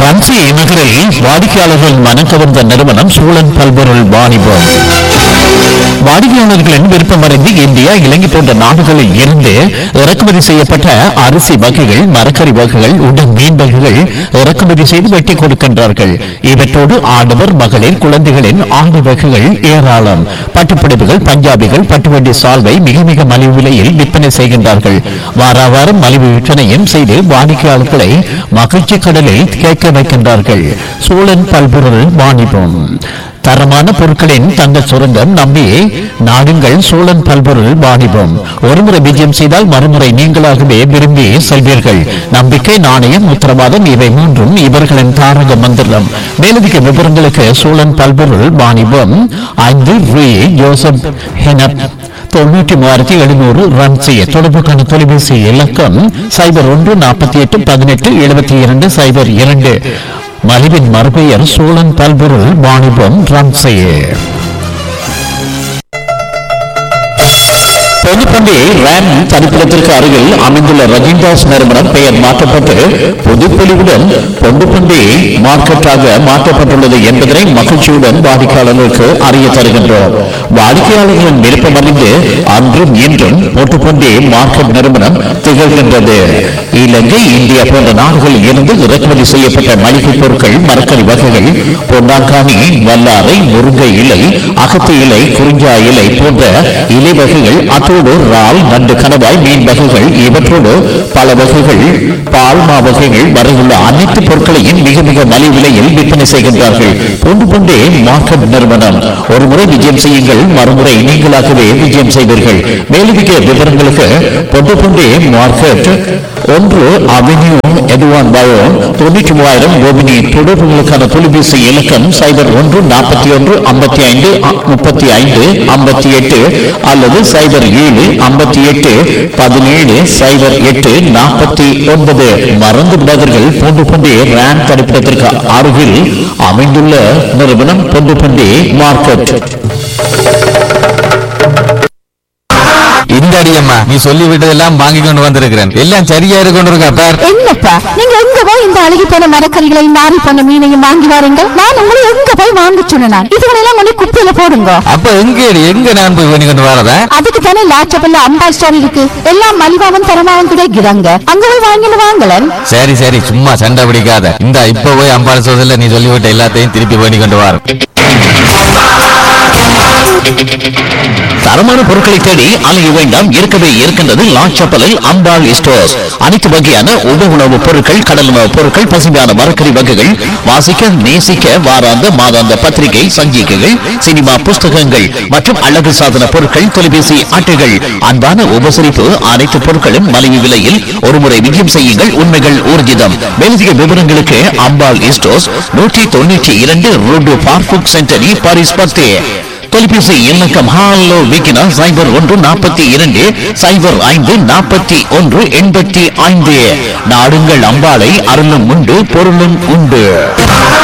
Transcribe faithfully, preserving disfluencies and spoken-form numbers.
ரன்சி நகரில் வாடிக்கையாளர்கள் மனம் கவர்ந்த நிறுவனம் சூழன் பல்பொருள் வாணிபம். வாடிக்கையாளர்களின் விருப்பமறிந்து இந்தியா, இலங்கை போன்ற நாடுகளில் இருந்து இறக்குமதி செய்யப்பட்ட அரிசி வகைகள், மரக்கறி வகைகள், உடன் மீன் வகைகள் இறக்குமதி செய்து வெட்டி கொடுக்கின்றார்கள். இவற்றோடு ஆடவர், மகளிர், குழந்தைகளின் ஆண்டு வகைகள் ஏராளம். பட்டுப்பிடிப்புகள், பஞ்சாபிகள், பட்டுவண்டி சால்வை மிக மிக மலிவு விலையில் விற்பனை செய்கின்றார்கள். வார வாரம் மலிவு விற்பனையும் செய்து வாடிக்கையாளர்களை மகிழ்ச்சி கடலில் கேட்க வைக்கின்றார்கள். சூழன் பல்பொருள் வாணிபம். தரமான பொருட்களின் தங்க சுரங்கம் நம்பி நாடுங்கள் சூழன் பல்பொருள் வாணிபம். ஒருமுறை விஜயம் செய்தால் மறுமுறை நீங்களாகவே விரும்பி செல்வீர்கள். நம்பிக்கை, நாணயம், உத்தரவாதம் இவை மூன்றும் இவர்களின் தாரக மந்திரம். மேலதிக விவரங்களுக்கு சூழன் பல்பொருள் வாணிபம் ஐந்து ரூ ஜோசப் ஹெனப் தொண்ணூற்றி மூவாயிரத்தி எழுநூறு ரன் செய்ய தொடர்புக்கான தொலைபேசி இலக்கம் சைபர் ஒன்று நாற்பத்தி எட்டு பதினெட்டு எழுபத்தி இரண்டு சைபர் இரண்டு. மலிவின் மறுபெயர் சோழன் பல்பொருள் வாணிபம் ரன் செய்ய. பொதுப்பண்டி ரேம் தனிப்பிடத்திற்கு அருகில் அமைந்துள்ள ரஜினிதாஸ் நிறுவனம் பெயர் மாற்றப்பட்டு புதுப்பொலிவுடன் பொண்டுப்பண்டி மார்க்கெட்டாக மாற்றப்பட்டுள்ளது என்பதனை மகிழ்ச்சியுடன் வாடிக்கையாளர்களுக்கு அறிய தருகின்றோம். வாடிக்கையாளர்களின் விருப்பம் அறிந்து அன்றும் இன்றும் பொட்டுப்பண்டி மார்க்கெட் நிறுவனம் திகழ்கின்றது. இலங்கை, இந்தியா போன்ற நாடுகளில் இருந்து இறக்குமதி செய்யப்பட்ட மளிகை பொருட்கள், மரக்கறி வகைகள், பொன்னாங்கானி, வல்லாரை, முருங்கை இலை, அகத்து இலை, குறிஞ்சா இலை போன்ற இலை வகைகள், அத்தோடு இறால், நண்டு, கணவாய், மீன் வகைகள் இவற்றோடு பல வகைகள், பால்மா வகைகள் வரையுள்ள அனைத்து பொருட்களையும் மிக மிக மலிவு விலையில் விற்பனை செய்கின்றார்கள். பொண்டு பொண்டே மார்க்கெட் நிறுவனம். ஒரு முறை விஜயம் செய்யுங்கள், மறுமுறை நீங்களாகவே விஜயம் செய்வீர்கள். மேலதிக விவரங்களுக்கு பொண்டு பொண்டே மார்க்கெட் ஒன்று அவென்யூ எதுவான் பயோ தொண்ணூற்றி மூவாயிரம் கோபினி. தொடர்புகளுக்கான தொலைபேசி இலக்கம் சைபர் ஒன்று நாற்பத்தி ஒன்று ஐம்பத்தி ஐந்து முப்பத்தி ஐந்து ஐம்பத்தி எட்டு அல்லது சைபர் ஏழு ஐம்பத்தி எட்டு பதினேழு சைபர் எட்டு நாற்பத்தி ஒன்பது. மறந்து விடாதீர்கள், பொண்டு பண்டி ரேம் தடுப்பிடத்திற்கு அருகில் அமைந்துள்ள நிறுவனம் பொண்டு பண்டி மார்க்கெட். இந்த அடியம்மா நீ சொல்லி விட்டதெல்லாம் வாங்கி கொண்டு வந்திருக்கிறேன். எல்லாம் சரியா இருக்கொண்டிருக்கா பார். என்னப்பா நீங்க எங்க போய் இந்த அழுகி போன மரக்கறிகளை, நாரி போன மீனையும் வாங்கி வாருங்க. நான் உங்களை எங்க போய் வாங்க சொன்னேன்? இதுகளெல்லாம் கொண்டு குப்பையில போடுங்க. அப்ப எங்க எங்க நான் போய் பண்ணி கொண்டு வரதா? அதுக்கு தானே லாச்சபல்ல அம்பா ஸ்டோர் இருக்கு. எல்லாம் மலிவாவும் தரமாவும் கிடைக்கிறாங்க. அங்க போய் வாங்கிட்டு வாங்கலன். சரி சரி, சும்மா சண்டை பிடிக்காத. இந்த இப்ப போய் அம்பாள் சோதல நீ சொல்லிவிட்ட எல்லாத்தையும் திருப்பி பண்ணி கொண்டு வர. தரமான பொருட்களை தேடி அலைய வேண்டாம், இருக்கவே இருக்கின்றது லாச்சப்பலில் அம்பாள் ஸ்டோர்ஸ். அனைத்து வகையான உப உணவுப் பொருட்கள், கடல் உணவுப் பொருட்கள், பசுமையான மரக்கறி வகைகள், வாசிக்க நேசிக்க வாராந்த மாதாந்த பத்திரிகை, சஞ்சிகைகள், சினிமா புஸ்தகங்கள் மற்றும் அழகு சாதன பொருட்கள், தொலைபேசி அட்டைகள், அன்பான உபசரிப்பு, அனைத்து பொருட்களும் மலிவு விலையில். ஒருமுறை விஜயம் செய்யுங்கள், உண்மைகள் ஊர்ஜிதம். மேலதிக விவரங்களுக்கு அம்பாள் ஸ்டோர்ஸ் நூற்றி தொண்ணூற்றி இரண்டு ரோடு பார்புக் சென்டரி பாரிஸ் பத்து. தொலைபேசி இலக்கம் ஹாலோ விக்கினா சைபர் ஒன்று நாற்பத்தி இரண்டு சைபர் ஐந்து நாற்பத்தி ஒன்று எண்பத்தி ஐந்து. நாடுங்கள் அம்பாளை, அருளும் உண்டு பொருளும் உண்டு.